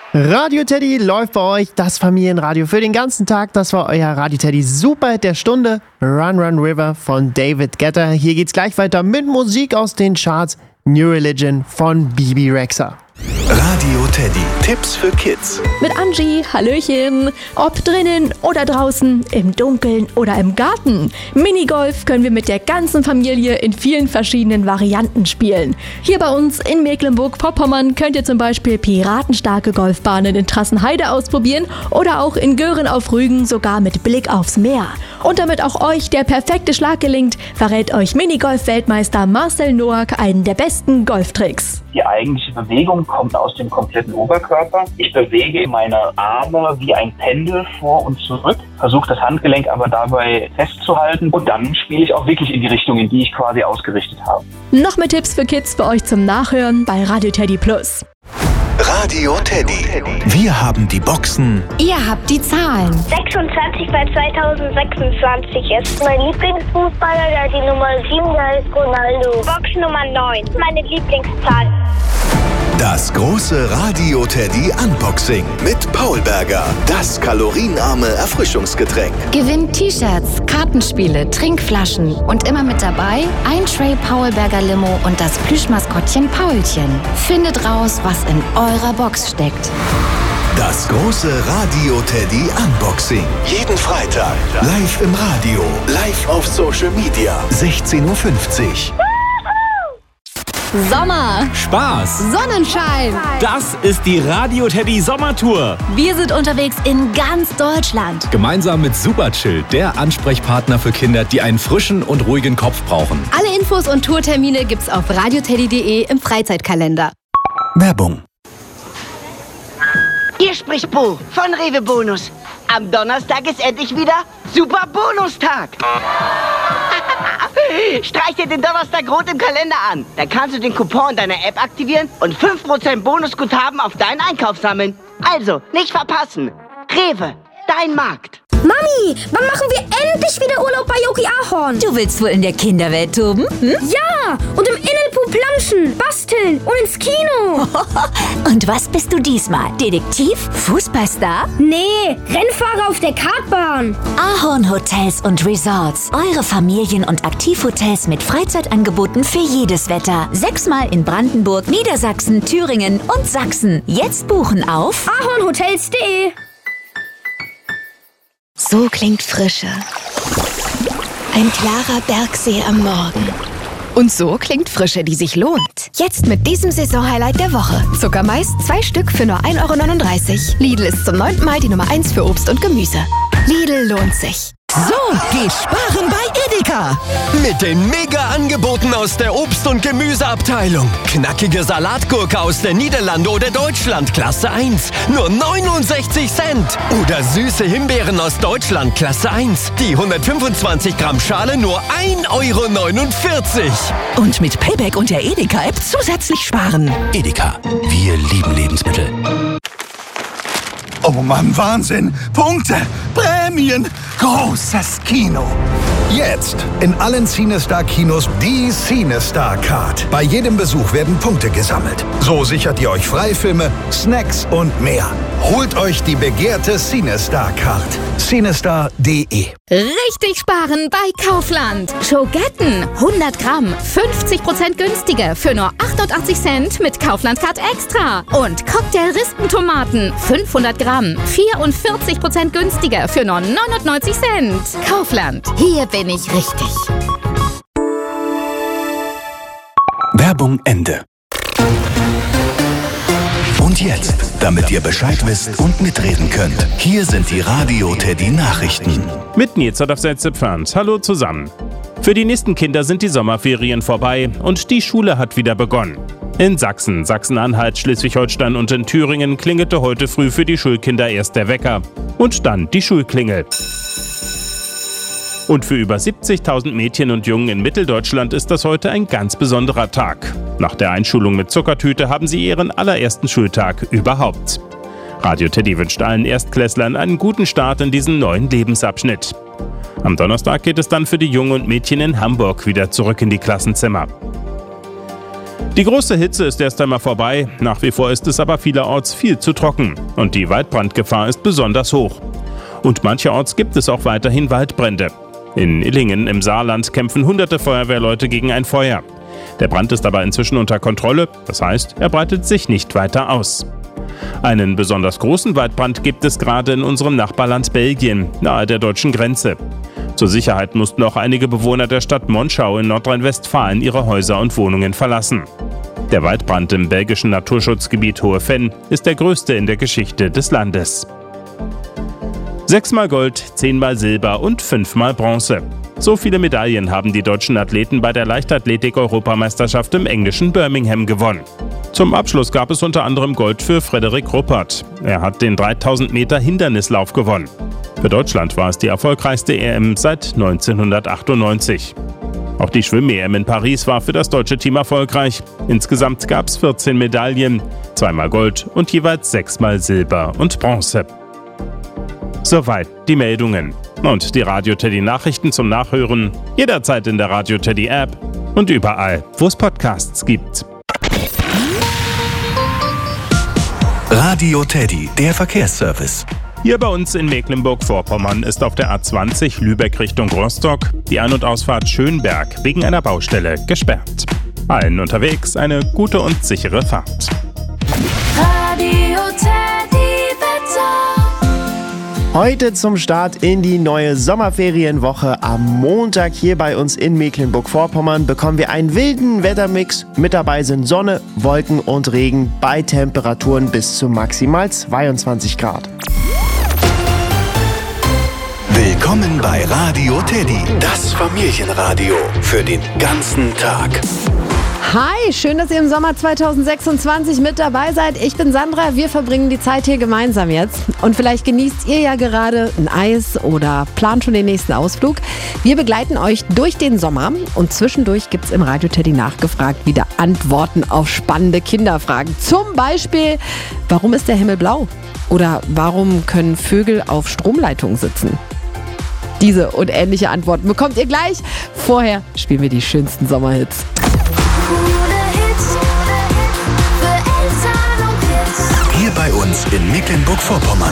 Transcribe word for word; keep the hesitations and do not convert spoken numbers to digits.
Radio Teddy läuft bei euch, das Familienradio für den ganzen Tag. Das war euer Radio Teddy Superhit der Stunde, Run Run River von David Guetta. Hier geht's gleich weiter mit Musik aus den Charts, New Religion von Bebe Rexha. Radio Teddy, Tipps für Kids. Mit Angie, Hallöchen. Ob drinnen oder draußen, im Dunkeln oder im Garten. Minigolf können wir mit der ganzen Familie in vielen verschiedenen Varianten spielen. Hier bei uns in Mecklenburg-Vorpommern könnt ihr zum Beispiel piratenstarke Golfbahnen in Trassenheide ausprobieren oder auch in Göhren auf Rügen sogar mit Blick aufs Meer. Und damit auch euch der perfekte Schlag gelingt, verrät euch Minigolf-Weltmeister Marcel Noack einen der besten Golftricks. Die eigentliche Bewegung kommt aus dem kompletten Oberkörper. Ich bewege meine Arme wie ein Pendel vor und zurück, versuche das Handgelenk aber dabei festzuhalten und dann spiele ich auch wirklich in die Richtung, in die ich quasi ausgerichtet habe. Noch mehr Tipps für Kids für euch zum Nachhören bei Radio Teddy Plus. Radio Teddy. Wir haben die Boxen. Ihr habt die Zahlen. sechsundzwanzig bei zweitausendsechsundzwanzig ist mein Lieblingsfußballer, der die Nummer sieben, der ist Ronaldo. Box Nummer neun, meine Lieblingszahl. Das große Radio Teddy Unboxing mit Paul Berger. Das kalorienarme Erfrischungsgetränk. Gewinnt T-Shirts, Kartenspiele, Trinkflaschen und immer mit dabei ein Tray Paul Berger Limo und das Plüschmaskottchen Paulchen. Findet raus, was in eurer Box steckt. Das große Radio Teddy Unboxing. Jeden Freitag. Live im Radio. Live auf Social Media. sechzehn Uhr fünfzig. Sommer, Spaß, Sonnenschein. das ist die Radio Teddy Sommertour. Wir sind unterwegs in ganz Deutschland. Gemeinsam mit Superchill, der Ansprechpartner für Kinder, die einen frischen und ruhigen Kopf brauchen. Alle Infos und Tourtermine gibt's auf radioteddy punkt de im Freizeitkalender. Werbung. Hier spricht Bo von Rewe Bonus. Am Donnerstag ist endlich wieder Super Bonustag. Streich dir den Donnerstag rot im Kalender an. Dann kannst du den Coupon deiner App aktivieren und fünf Prozent Bonusguthaben auf deinen Einkauf sammeln. Also, nicht verpassen. Rewe, dein Markt. Mami, wann machen wir endlich wieder Urlaub bei Yogi Ahorn? Du willst wohl in der Kinderwelt toben? Hm? Ja, und im Innelpool planschen, basteln und ins Kino. Und was bist du diesmal? Detektiv? Fußballstar? Nee, Rennfahrer auf der Kartbahn. Ahorn Hotels und Resorts. Eure Familien- und Aktivhotels mit Freizeitangeboten für jedes Wetter. Sechsmal in Brandenburg, Niedersachsen, Thüringen und Sachsen. Jetzt buchen auf ahornhotels punkt de. So klingt Frische. Ein klarer Bergsee am Morgen. Und so klingt Frische, die sich lohnt. Jetzt mit diesem Saisonhighlight der Woche. Zuckermais, zwei Stück für nur ein Euro neununddreißig. Lidl ist zum neunten Mal die Nummer eins für Obst und Gemüse. Lidl lohnt sich. So geht sparen bei Edeka. Mit den Mega-Angeboten aus der Obst- und Gemüseabteilung. Knackige Salatgurke aus der Niederlande oder Deutschland Klasse eins. Nur neunundsechzig Cent. Oder süße Himbeeren aus Deutschland Klasse eins. Die hundertfünfundzwanzig Gramm Schale nur ein Euro neunundvierzig. Und mit Payback und der Edeka-App zusätzlich sparen. Edeka. Wir lieben Lebensmittel. Oh Mann, Wahnsinn! Punkte! Prämien! Großes Kino! Jetzt in allen CineStar-Kinos die CineStar-Card. Bei jedem Besuch werden Punkte gesammelt. So sichert ihr euch Freifilme, Snacks und mehr. Holt euch die begehrte CineStar-Card. CineStar punkt de. Richtig sparen bei Kaufland. Schogetten, hundert Gramm, fünfzig Prozent günstiger für nur achtundachtzig Cent mit Kaufland Card Extra. Und Cocktail-Rispentomaten, fünfhundert Gramm, vierundvierzig Prozent günstiger für nur neunundneunzig Cent. Kaufland, hier bin ich richtig. Werbung Ende. Und jetzt, damit ihr Bescheid wisst und mitreden könnt, hier sind die Radio Teddy Nachrichten. Mit Nils auf Fans. Hallo zusammen. Für die nächsten Kinder sind die Sommerferien vorbei und die Schule hat wieder begonnen. In Sachsen, Sachsen-Anhalt, Schleswig-Holstein und in Thüringen klingelte heute früh für die Schulkinder erst der Wecker und dann die Schulklingel. Und für über siebzigtausend Mädchen und Jungen in Mitteldeutschland ist das heute ein ganz besonderer Tag. Nach der Einschulung mit Zuckertüte haben sie ihren allerersten Schultag überhaupt. Radio Teddy wünscht allen Erstklässlern einen guten Start in diesen neuen Lebensabschnitt. Am Donnerstag geht es dann für die Jungen und Mädchen in Hamburg wieder zurück in die Klassenzimmer. Die große Hitze ist erst einmal vorbei, nach wie vor ist es aber vielerorts viel zu trocken und die Waldbrandgefahr ist besonders hoch. Und mancherorts gibt es auch weiterhin Waldbrände. In Illingen im Saarland kämpfen hunderte Feuerwehrleute gegen ein Feuer. Der Brand ist aber inzwischen unter Kontrolle, das heißt, er breitet sich nicht weiter aus. Einen besonders großen Waldbrand gibt es gerade in unserem Nachbarland Belgien, nahe der deutschen Grenze. Zur Sicherheit mussten auch einige Bewohner der Stadt Monschau in Nordrhein-Westfalen ihre Häuser und Wohnungen verlassen. Der Waldbrand im belgischen Naturschutzgebiet Hohe Venn ist der größte in der Geschichte des Landes. Sechsmal Gold, zehnmal Silber und fünfmal Bronze. So viele Medaillen haben die deutschen Athleten bei der Leichtathletik-Europameisterschaft im englischen Birmingham gewonnen. Zum Abschluss gab es unter anderem Gold für Frederik Ruppert. Er hat den dreitausend Meter Hindernislauf gewonnen. Für Deutschland war es die erfolgreichste E M seit neunzehnhundertachtundneunzig. Auch die Schwimm-E M in Paris war für das deutsche Team erfolgreich. Insgesamt gab es vierzehn Medaillen, zweimal Gold und jeweils sechsmal Silber und Bronze. Soweit die Meldungen. Und die Radio Teddy Nachrichten zum Nachhören jederzeit in der Radio Teddy App und überall, wo es Podcasts gibt. Radio Teddy, der Verkehrsservice. Hier bei uns in Mecklenburg-Vorpommern ist auf der A zwanzig Lübeck Richtung Rostock die Ein- und Ausfahrt Schönberg wegen einer Baustelle gesperrt. Allen unterwegs eine gute und sichere Fahrt. Radio Teddy Wetter. Heute zum Start in die neue Sommerferienwoche am Montag hier bei uns in Mecklenburg-Vorpommern bekommen wir einen wilden Wettermix. Mit dabei sind Sonne, Wolken und Regen bei Temperaturen bis zu maximal zweiundzwanzig Grad. Willkommen bei Radio Teddy, das Familienradio für den ganzen Tag. Hi, schön, dass ihr im Sommer zweitausendsechsundzwanzig mit dabei seid. Ich bin Sandra, wir verbringen die Zeit hier gemeinsam jetzt. Und vielleicht genießt ihr ja gerade ein Eis oder plant schon den nächsten Ausflug. Wir begleiten euch durch den Sommer und zwischendurch gibt es im Radio Teddy nachgefragt wieder Antworten auf spannende Kinderfragen. Zum Beispiel, warum ist der Himmel blau? Oder warum können Vögel auf Stromleitungen sitzen? Diese und ähnliche Antworten bekommt ihr gleich. Vorher spielen wir die schönsten Sommerhits. Hier bei uns in Mecklenburg-Vorpommern.